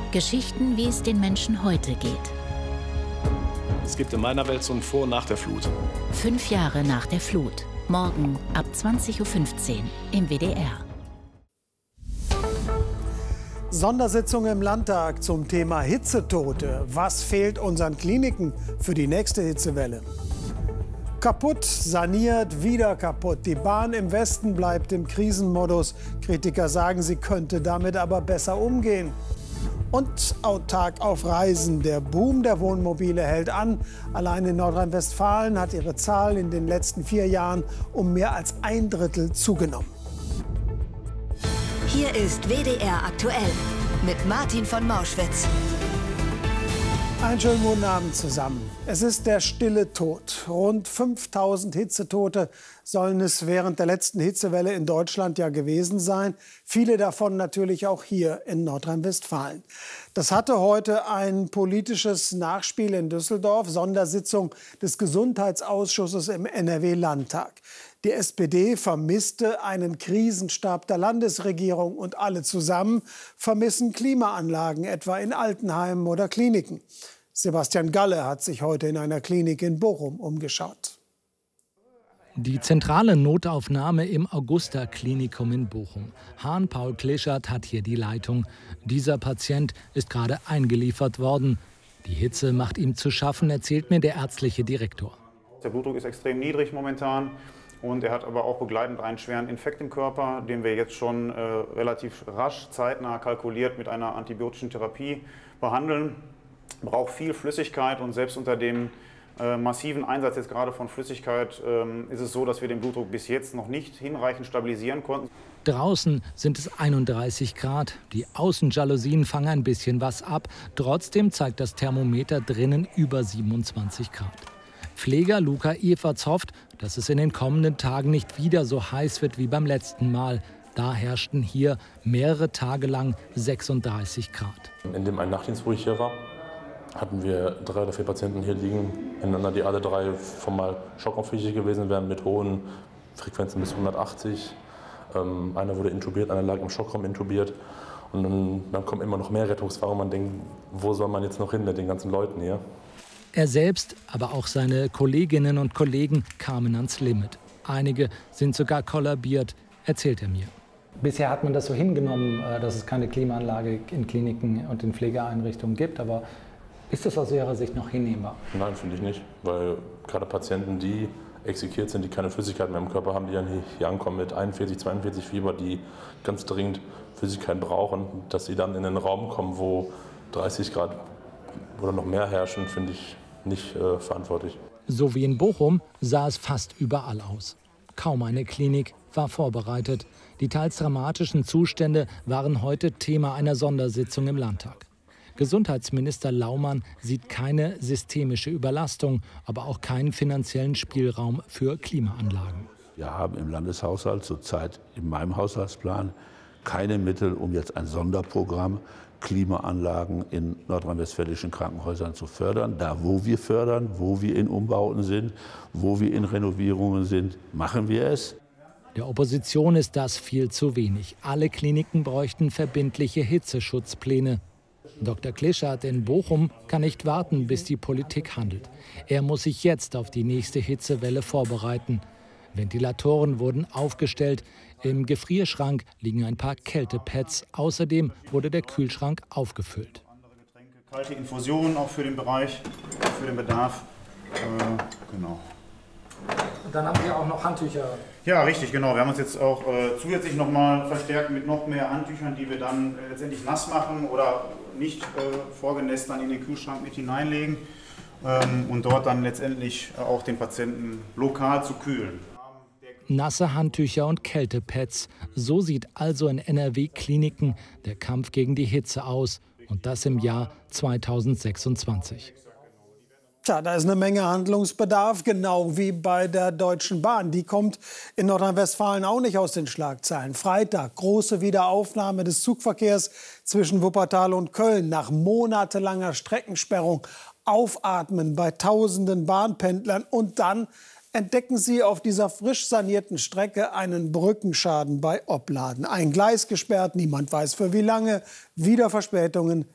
Geschichten, wie es den Menschen heute geht. Es gibt in meiner Welt so ein Vor- und Nach der Flut. 5 Jahre nach der Flut. Morgen ab 20:15 Uhr im WDR. Sondersitzung im Landtag zum Thema Hitzetote. Was fehlt unseren Kliniken für die nächste Hitzewelle? Kaputt, saniert, wieder kaputt. Die Bahn im Westen bleibt im Krisenmodus. Kritiker sagen, sie könnte damit aber besser umgehen. Und autark auf Reisen. Der Boom der Wohnmobile hält an. Allein in Nordrhein-Westfalen hat ihre Zahl in den letzten 4 Jahren um mehr als 1/3 zugenommen. Hier ist WDR aktuell mit Martin von Mauschwitz. Einen schönen guten Abend zusammen. Es ist der stille Tod. Rund 5000 Hitzetote sollen es während der letzten Hitzewelle in Deutschland ja gewesen sein. Viele davon natürlich auch hier in Nordrhein-Westfalen. Das hatte heute ein politisches Nachspiel in Düsseldorf, Sondersitzung des Gesundheitsausschusses im NRW-Landtag. Die SPD vermisste einen Krisenstab der Landesregierung und alle zusammen vermissen Klimaanlagen, etwa in Altenheimen oder Kliniken. Sebastian Galle hat sich heute in einer Klinik in Bochum umgeschaut. Die zentrale Notaufnahme im Augusta-Klinikum in Bochum. Hahn-Paul Klischert hat hier die Leitung. Dieser Patient ist gerade eingeliefert worden. Die Hitze macht ihm zu schaffen, erzählt mir der ärztliche Direktor. Der Blutdruck ist extrem niedrig momentan. Und er hat aber auch begleitend einen schweren Infekt im Körper, den wir jetzt schon relativ rasch, zeitnah kalkuliert mit einer antibiotischen Therapie behandeln. Braucht viel Flüssigkeit und selbst unter dem massiven Einsatz jetzt gerade von Flüssigkeit ist es so, dass wir den Blutdruck bis jetzt noch nicht hinreichend stabilisieren konnten. Draußen sind es 31 Grad. Die Außenjalousien fangen ein bisschen was ab. Trotzdem zeigt das Thermometer drinnen über 27 Grad. Pfleger Luca Everts hofft, dass es in den kommenden Tagen nicht wieder so heiß wird wie beim letzten Mal. Da herrschten hier mehrere Tage lang 36 Grad. In dem einen Nachtdienst, wo ich hier war, hatten wir 3 oder 4 Patienten hier liegen, ineinander, die alle 3 formal schockaufwüchig gewesen wären mit hohen Frequenzen bis 180. Einer wurde intubiert, einer lag im Schockraum intubiert. Und dann kommen immer noch mehr Rettungswagen und man denkt, wo soll man jetzt noch hin mit den ganzen Leuten hier? Er selbst, aber auch seine Kolleginnen und Kollegen kamen ans Limit. Einige sind sogar kollabiert, erzählt er mir. Bisher hat man das so hingenommen, dass es keine Klimaanlage in Kliniken und in Pflegeeinrichtungen gibt. Aber ist das aus Ihrer Sicht noch hinnehmbar? Nein, finde ich nicht. Weil gerade Patienten, die exekiert sind, die keine Flüssigkeit mehr im Körper haben, die dann hier ankommen mit 41, 42 Fieber, die ganz dringend Flüssigkeit brauchen, dass sie dann in einen Raum kommen, wo 30 Grad oder noch mehr herrschen, finde ich nicht verantwortlich. So wie in Bochum sah es fast überall aus. Kaum eine Klinik war vorbereitet. Die teils dramatischen Zustände waren heute Thema einer Sondersitzung im Landtag. Gesundheitsminister Laumann sieht keine systemische Überlastung, aber auch keinen finanziellen Spielraum für Klimaanlagen. Wir haben im Landeshaushalt zurzeit in meinem Haushaltsplan keine Mittel, um jetzt ein Sonderprogramm Klimaanlagen in nordrhein-westfälischen Krankenhäusern zu fördern. Da, wo wir fördern, wo wir in Umbauten sind, wo wir in Renovierungen sind, machen wir es. Der Opposition ist das viel zu wenig. Alle Kliniken bräuchten verbindliche Hitzeschutzpläne. Dr. Klischert in Bochum kann nicht warten, bis die Politik handelt. Er muss sich jetzt auf die nächste Hitzewelle vorbereiten. Ventilatoren wurden aufgestellt. Im Gefrierschrank liegen ein paar Kältepads. Außerdem wurde der Kühlschrank aufgefüllt. Kalte Infusionen auch für den Bereich, für den Bedarf. Genau. Und dann haben Sie auch noch Handtücher. Ja, richtig, genau. Wir haben uns jetzt auch zusätzlich noch mal verstärkt mit noch mehr Handtüchern, die wir dann letztendlich nass machen oder nicht vorgenässt dann in den Kühlschrank mit hineinlegen und dort dann letztendlich auch den Patienten lokal zu kühlen. Nasse Handtücher und Kältepads. So sieht also in NRW-Kliniken der Kampf gegen die Hitze aus. Und das im Jahr 2026. Tja, da ist eine Menge Handlungsbedarf, genau wie bei der Deutschen Bahn. Die kommt in Nordrhein-Westfalen auch nicht aus den Schlagzeilen. Freitag, große Wiederaufnahme des Zugverkehrs zwischen Wuppertal und Köln. Nach monatelanger Streckensperrung aufatmen bei tausenden Bahnpendlern. Und dann entdecken sie auf dieser frisch sanierten Strecke einen Brückenschaden bei Opladen. Ein Gleis gesperrt, niemand weiß für wie lange, wieder Verspätungen,